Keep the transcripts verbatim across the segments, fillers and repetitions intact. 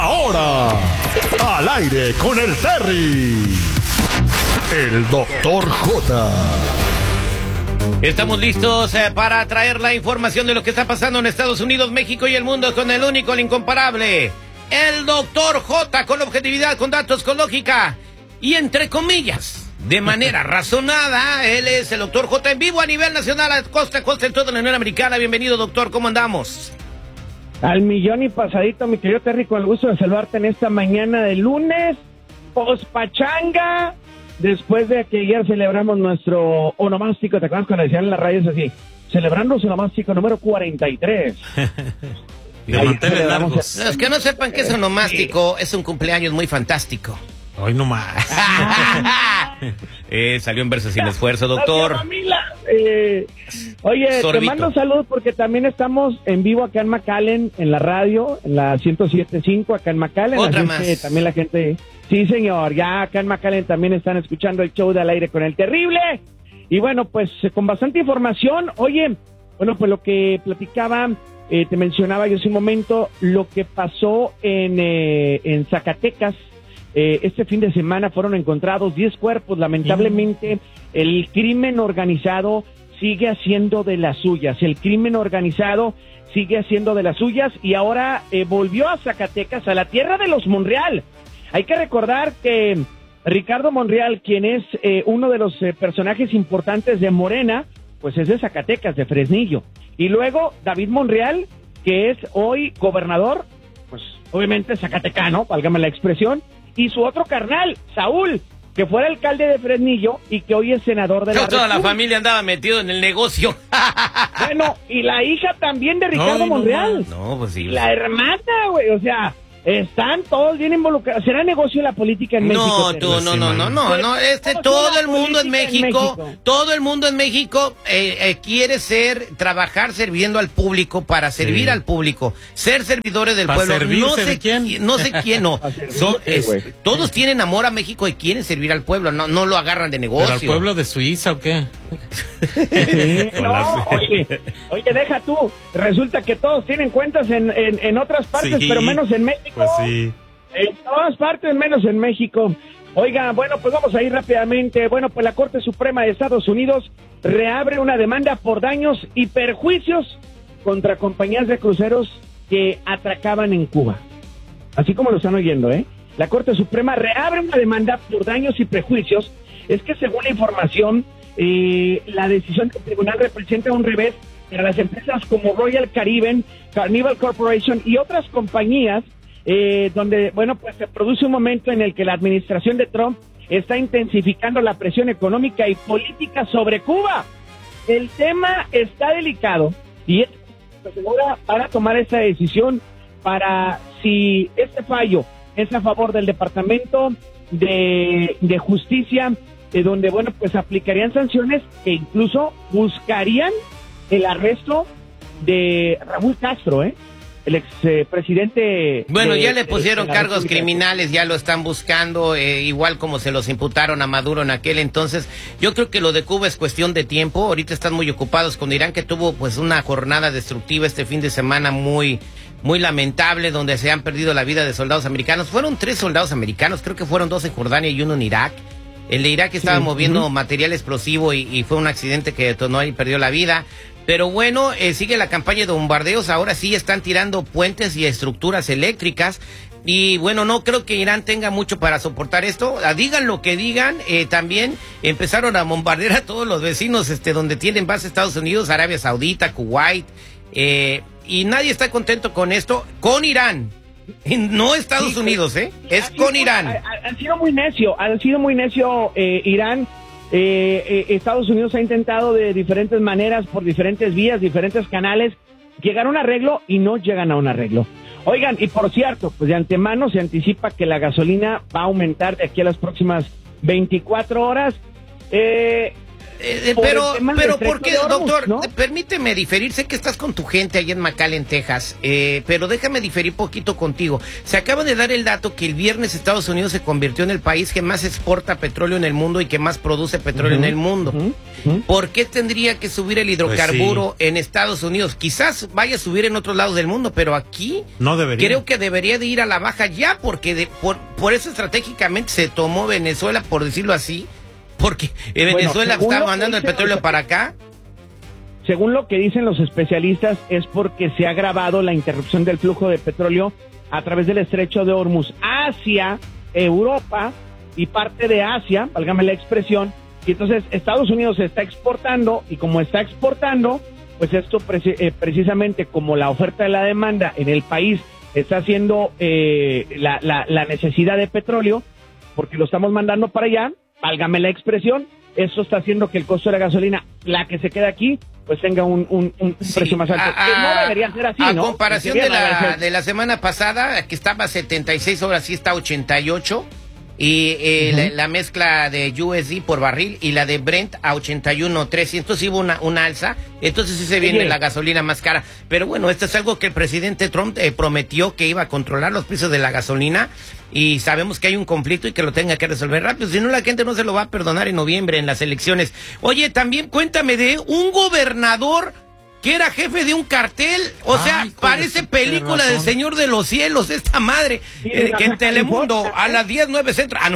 Ahora, al aire con el Terry, el doctor J. Estamos listos eh, para traer la información de lo que está pasando en Estados Unidos, México y el mundo con el único, el incomparable, el doctor J, con objetividad, con datos, con lógica y entre comillas, de manera razonada. Él es el doctor J en vivo a nivel nacional, a costa a costa en toda la Unión Americana. Bienvenido, doctor, ¿cómo andamos? Al millón y pasadito, mi querido Terry, con el gusto de saludarte en esta mañana de lunes, pospachanga, después de que ayer celebramos nuestro onomástico. ¿Te acuerdas cuando decían en las radios así? Celebrando su onomástico número cuarenta y tres. Y de manteles largos. Los que no sepan qué es onomástico, sí, es un cumpleaños muy fantástico. Hoy no más. eh, salió en verso sin esfuerzo, doctor. Eh, oye, Sorbito. Te mando saludos porque también estamos en vivo acá en McAllen, en la radio, en la ciento siete punto cinco acá en McAllen. Otra así más. que también la gente, sí señor, ya acá en McAllen también están escuchando el show de Al Aire con el Terrible. Y bueno, pues con bastante información. Oye, bueno, pues lo que platicaba, eh, te mencionaba yo hace un momento, lo que pasó en, eh, en Zacatecas. Eh, este fin de semana fueron encontrados diez cuerpos. Lamentablemente, el crimen organizado sigue haciendo de las suyas. El crimen organizado sigue haciendo de las suyas y ahora eh, volvió a Zacatecas, a la tierra de los Monreal. Hay que recordar que Ricardo Monreal, quien es eh, uno de los eh, personajes importantes de Morena, pues es de Zacatecas, de Fresnillo. Y luego David Monreal, que es hoy gobernador, pues obviamente zacatecano, válgame la expresión, y su otro carnal, Saúl, que fue el alcalde de Fresnillo y que hoy es senador de la Toda República. la familia andaba metido en el negocio. Bueno, y la hija también de Ricardo no, Monreal. No, pues sí. La hermana, güey, o sea, están todos bien involucrados. ¿Será negocio la política en México? No, tú, no, no, no, no, no, este, todo el mundo en México, todo el mundo en México eh, eh, quiere ser, trabajar sirviendo al público, para servir Sí. al público, ser servidores del ¿Para pueblo. servirse No sé de quién? qui- no sé quién, no. Son- es- güey. todos tienen amor a México y quieren servir al pueblo, no, no lo agarran de negocio. ¿Pero al pueblo de Suiza o qué? Sí, no, oye, oye, deja tú. Resulta que todos tienen cuentas en, en, en otras partes, Sí, pero menos en México. Pues sí. En todas partes, menos en México. Oiga, bueno, pues vamos a ir rápidamente. Bueno, pues la Corte Suprema de Estados Unidos reabre una demanda por daños y perjuicios contra compañías de cruceros que atracaban en Cuba. Así como lo están oyendo, ¿eh? La Corte Suprema reabre una demanda por daños y prejuicios. Es que según la información, eh, la decisión del tribunal representa un revés para las empresas como Royal Caribbean, Carnival Corporation y otras compañías, eh, donde, bueno, pues se produce un momento en el que la administración de Trump está intensificando la presión económica y política sobre Cuba. El tema está delicado y es, pues, ahora van a tomar esta decisión para si este fallo es a favor del Departamento de, de Justicia, de donde, bueno, pues aplicarían sanciones e incluso buscarían el arresto de Raúl Castro, ¿eh? El expresidente. Bueno, de, ya le de, pusieron de la cargos República. criminales, ya lo están buscando, eh, igual como se los imputaron a Maduro en aquel entonces. Yo creo que lo de Cuba es cuestión de tiempo. Ahorita están muy ocupados con Irán, que tuvo pues una jornada destructiva este fin de semana muy, muy lamentable, donde se han perdido la vida de soldados americanos. Fueron tres soldados americanos, creo que fueron dos en Jordania y uno en Irak. El de Irak estaba Sí. moviendo Uh-huh. material explosivo y, y fue un accidente que detonó y perdió la vida. Pero bueno, eh, sigue la campaña de bombardeos. Ahora sí están tirando puentes y estructuras eléctricas. Y bueno, no creo que Irán tenga mucho para soportar esto. Ah, digan lo que digan, eh, también empezaron a bombardear a todos los vecinos este, donde tienen base Estados Unidos, Arabia Saudita, Kuwait. Eh, y nadie está contento con esto, con Irán. No Estados Sí, Unidos, ¿eh? Es Han con sido- Irán. ha- Han sido muy necio, han sido muy necio eh, Irán. Eh, eh, Estados Unidos ha intentado de diferentes maneras, por diferentes vías, diferentes canales, llegar a un arreglo y no llegan a un arreglo. Oigan, y por cierto, pues de antemano se anticipa que la gasolina va a aumentar de aquí a las próximas veinticuatro horas. Eh, Eh, por pero, el tema del pero Estrecho ¿por qué, de Hormuz, doctor? ¿no? Permíteme diferir. Sé que estás con tu gente ahí en McAllen, Texas, eh, pero déjame diferir poquito contigo. Se acaba de dar el dato que el viernes Estados Unidos se convirtió en el país que más exporta petróleo en el mundo y que más produce petróleo Uh-huh, en el mundo. uh-huh, uh-huh. ¿Por qué tendría que subir el hidrocarburo Pues en Estados Unidos? Quizás vaya a subir en otros lados del mundo, pero aquí No debería. creo que debería de ir a la baja ya, porque de, por, por eso estratégicamente se tomó Venezuela, por decirlo así, porque eh, Bueno, Venezuela según está lo que mandando el dicen petróleo los- para acá. Según lo que dicen los especialistas, es porque se ha agravado la interrupción del flujo de petróleo a través del estrecho de Hormuz hacia Europa y parte de Asia, válgame la expresión, y entonces Estados Unidos está exportando, y como está exportando, pues esto preci- eh, precisamente como la oferta y la demanda en el país está haciendo eh, la, la, la necesidad de petróleo, porque lo estamos mandando para allá, válgame la expresión, eso está haciendo que el costo de la gasolina, la que se queda aquí, pues tenga un, un, un Sí, precio más alto. a- que no a- debería ser así, a ¿no? comparación de Debería la, ser. de la semana pasada, que estaba a setenta y seis, ahora sí está a ochenta y ocho. Y eh, Ujú. la, la mezcla de U S D por barril y la de Brent a ochenta y uno trescientos, sí hubo una, una alza. Entonces sí se viene Oye. la gasolina más cara. Pero bueno, esto es algo que el presidente Trump eh, prometió, que iba a controlar los precios de la gasolina. Y sabemos que hay un conflicto y que lo tenga que resolver rápido. Si no, la gente no se lo va a perdonar en noviembre en las elecciones. Oye, también cuéntame de un gobernador que era jefe de un cartel. O Ay, sea, hijo de parece su película razón. del Señor de los Cielos, esta madre. Sí, eh, que en ajá, Telemundo California, a las diez nueve centro. Ah, no.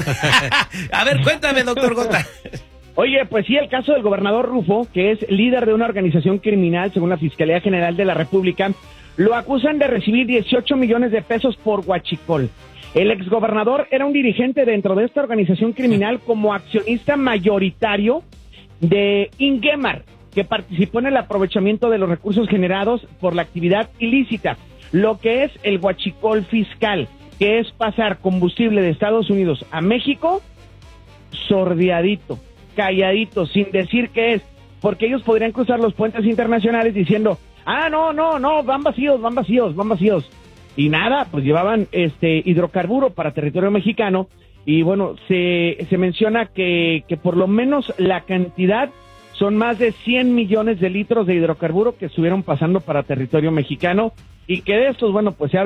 A ver, cuéntame, doctor Gota. Oye, pues sí, el caso del gobernador Rufo, que es líder de una organización criminal, según la Fiscalía General de la República, lo acusan de recibir dieciocho millones de pesos por huachicol. El exgobernador era un dirigente dentro de esta organización criminal como accionista mayoritario de Ingemar, que participó en el aprovechamiento de los recursos generados por la actividad ilícita, lo que es el huachicol fiscal, que es pasar combustible de Estados Unidos a México sordeadito, calladito, sin decir qué es, porque ellos podrían cruzar los puentes internacionales diciendo, ah, no, no, no, van vacíos, van vacíos, van vacíos. Y nada, pues llevaban este hidrocarburo para territorio mexicano, y bueno, se, se menciona que, que por lo menos la cantidad son más de cien millones de litros de hidrocarburo que estuvieron pasando para territorio mexicano, y que de estos, bueno, pues se habla